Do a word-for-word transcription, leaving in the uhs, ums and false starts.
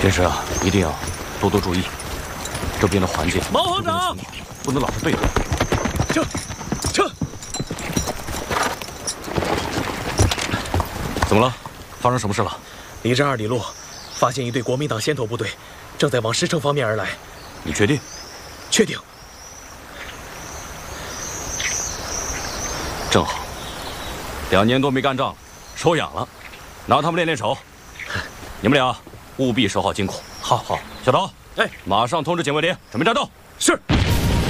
这事啊，一定要多多注意。周边的环境， 毛行长， 不能老是对着。 撤，撤！ 怎么了？发生什么事了？ 离这二里路，发现一队国民党先头部队，正在往石城方面而来。 你确定？ 确定。 正好，两年多没干仗，手痒了，拿他们练练手。你们俩务必守好金库。 好，好， 小刀， 哎， 马上通知警卫连，准备战斗。 是。